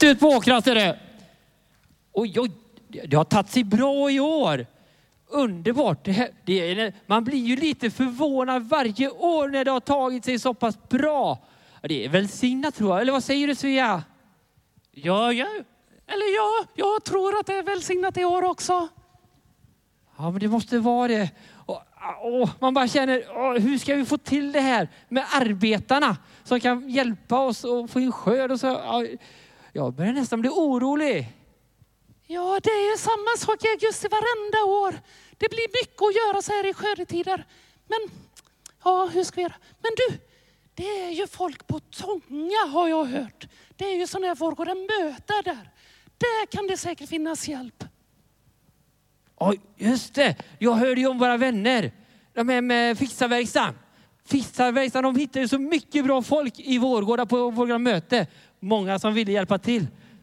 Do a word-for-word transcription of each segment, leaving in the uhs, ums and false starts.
ut på åkras är det. Oj, oj, det har tagit sig bra i år. Underbart. Det här, det är, man blir ju lite förvånad varje år när det har tagit sig så pass bra. Det är välsignat tror jag. Eller vad säger du, Svea? Ja, ja. Eller ja, jag tror att det är välsignat i år också. Ja, men det måste vara det. Och, och, man bara känner, åh, hur ska vi få till det här med arbetarna som kan hjälpa oss att få in skörd och så. Ja, jag börjar nästan bli orolig. Ja, det är ju samma sak i augusti varenda år. Det blir mycket att göra så här i skördetider. Men, ja, hur ska vi göra? Men du, det är ju folk på Tånga har jag hört. Det är ju sådana här vårgårda möten där. Där kan det säkert finnas hjälp. Ja, just det. Jag hörde ju om våra vänner. De är med fixarverkstan. Fixarverkstan, de hittade så mycket bra folk i vårgårda på våra möte. Många som ville hjälpa till.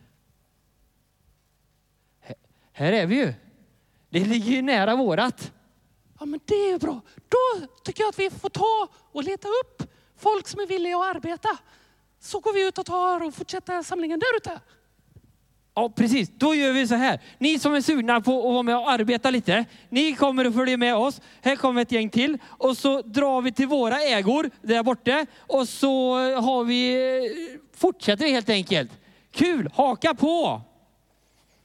Här är vi ju. Det ligger ju nära vårat. Ja, men det är ju bra. Då tycker jag att vi får ta och leta upp folk som är villiga att arbeta. Så går vi ut och tar och fortsätter samlingen där ute. Ja, precis. Då gör vi så här. Ni som är sugna på att vara med och arbeta lite. Ni kommer att följa med oss. Här kommer ett gäng till. Och så drar vi till våra ägor där borta. Och så har vi, fortsätter vi helt enkelt. Kul, haka på!